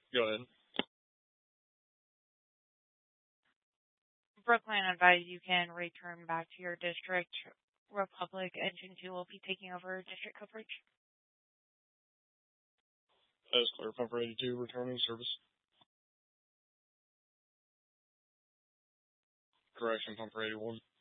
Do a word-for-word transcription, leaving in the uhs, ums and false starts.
Go ahead. Brookline advised you can return back to your district. Republic Engine two will be taking over district coverage. That is clear. Pumper eighty-two, returning service. Correction, Pumper eighty-one.